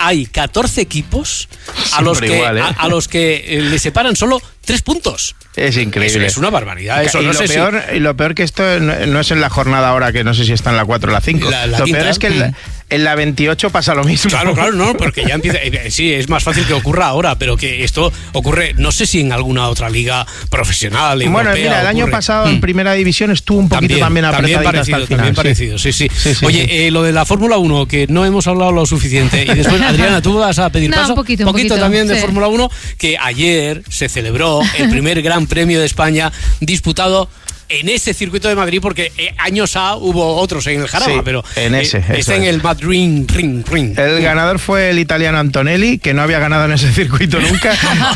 hay 14 equipos a los que le separan solo 3 puntos. Es increíble. Es una barbaridad. Eso, y lo peor que esto no es en la jornada ahora, que no sé si está en la 4 o la 5. Lo peor es que en la 28 pasa lo mismo. Claro, no, porque ya empieza... Sí, es más fácil que ocurra ahora, pero que esto ocurre, no sé si en alguna otra liga profesional, europea. Bueno, mira, el año pasado en Primera División estuvo un poquito también apretadito hasta el final. También parecido, sí. Oye, lo de la Fórmula 1, que no hemos hablado lo suficiente, y después, Adriana, tú vas a pedir paso. Un poquito también de Fórmula 1, que ayer se celebró el primer Gran Premio de España disputado en ese circuito de Madrid, porque años hubo otros en el Jarama, pero en ese, está en el Madrid Ring. El ganador fue el italiano Antonelli, que no había ganado en ese circuito nunca,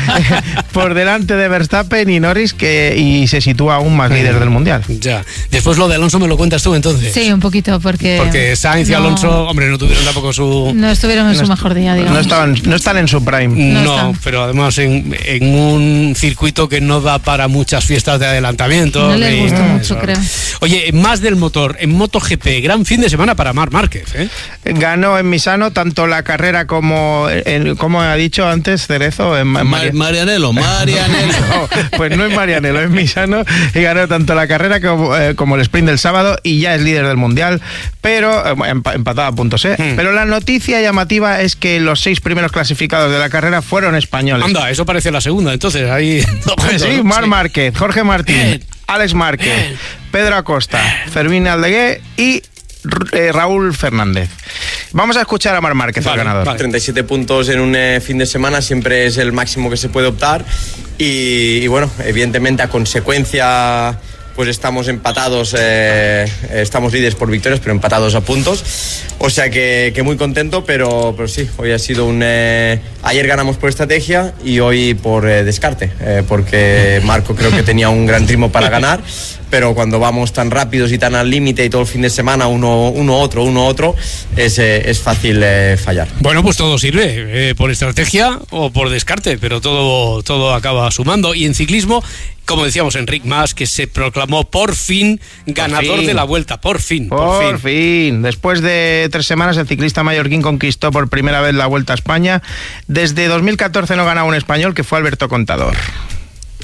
por delante de Verstappen y Norris, y se sitúa aún más líder del Mundial. Ya. Después lo de Alonso me lo cuentas tú, entonces. Sí, un poquito, porque Sainz y Alonso, hombre, no tuvieron tampoco no estuvieron en su mejor día, digamos. No están en su prime. No, pero además en un circuito que no da para muchas fiestas de adelantamiento. No les gustó mucho, creo. Oye, más del motor, en MotoGP, gran fin de semana para Marc Márquez, ¿eh? Ganó en Misano tanto la carrera como ha dicho antes Cerezo, Marianello. No, pues no es Marianello, es Misano, y ganó tanto la carrera como el sprint del sábado, y ya es líder del Mundial, pero empatado a puntos, Pero la noticia llamativa es que los 6 primeros clasificados de la carrera fueron españoles. Anda, eso parece la segunda, entonces ahí... Sí, Marc Márquez, Jorge Martín, Alex Márquez, Pedro Acosta, Fermín Aldegué y Raúl Fernández. Vamos a escuchar a Marc Márquez, el ganador. 37 puntos en un fin de semana siempre es el máximo que se puede optar, y bueno, evidentemente a consecuencia pues estamos empatados, estamos líderes por victorias, pero empatados a puntos, o sea que muy contento, pero sí, hoy ha sido ayer ganamos por estrategia y hoy por descarte, porque Marco creo que tenía un gran ritmo para ganar, pero cuando vamos tan rápidos y tan al límite y todo el fin de semana uno otro, es fácil fallar. Bueno, pues todo sirve, por estrategia o por descarte, pero todo acaba sumando. Y en ciclismo, como decíamos, Enric Mas, que se proclamó por fin ganador de la Vuelta, por fin. Después de 3 semanas, el ciclista mallorquín conquistó por primera vez la Vuelta a España. Desde 2014 no ganaba un español, que fue Alberto Contador.